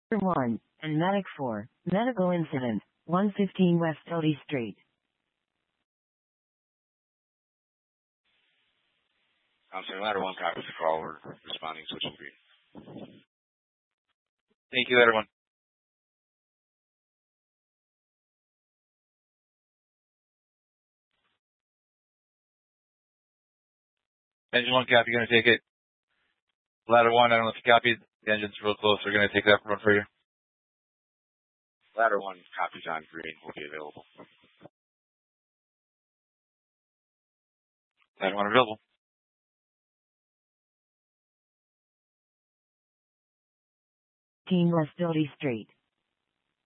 1 and Medic 4, medical incident, 115 West Odie Street. Counselor, ladder 1 copies the call. We're responding, switching green. Thank you, ladder 1. Engine 1 copy, going to take it. Ladder 1, I don't know if you copied. The engine's real close. We're going to take that run for you. Ladder 1 copies on green will be available. Ladder 1 available. West Odie Street.